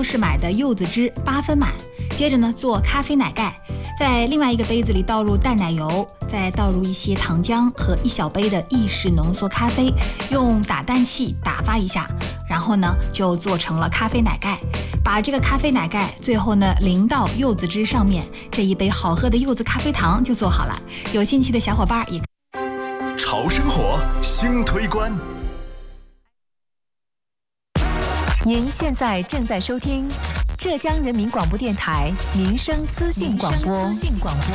超市买的柚子汁8分满，接着呢做咖啡奶盖，在另外一个杯子里倒入淡奶油，再倒入一些糖浆和1小杯的意式浓缩咖啡，用打蛋器打发一下，然后呢就做成了咖啡奶盖。把这个咖啡奶盖最后呢淋到柚子汁上面，这一杯好喝的柚子咖啡糖就做好了。有兴趣的小伙伴也潮生活新推关。 您现在正在收听浙江人民广播电台民生资讯广播。